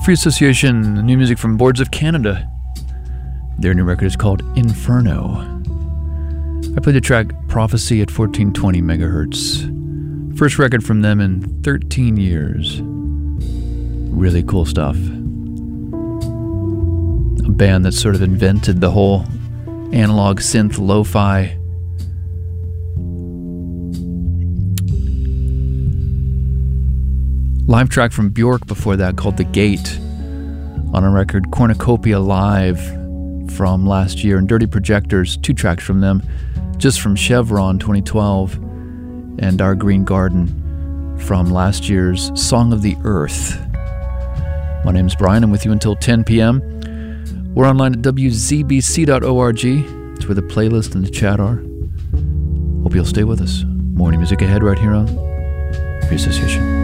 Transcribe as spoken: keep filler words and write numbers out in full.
Free Association, new music from Boards of Canada. Their new record is called Inferno. I played the track Prophecy at fourteen twenty megahertz. First record from them in thirteen years. Really cool stuff. A band that sort of invented the whole analog synth lo-fi live track from Bjork before that called The Gate on a record Cornucopia Live from last year, and Dirty Projectors, two tracks from them, just from Chevron twenty twelve, and Our Green Garden from last year's Song of the Earth. My name's Brian. I'm with you until ten p.m. We're online at w z b c dot org. It's where the playlist and the chat are. Hope you'll stay with us. More new music ahead right here on Free Association.